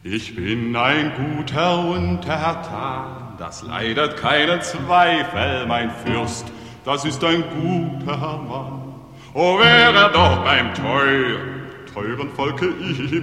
Ich bin ein guter Untertan, das leidet keinen Zweifel, mein Fürst, das ist ein guter Mann. O wäre er doch beim teuren Volke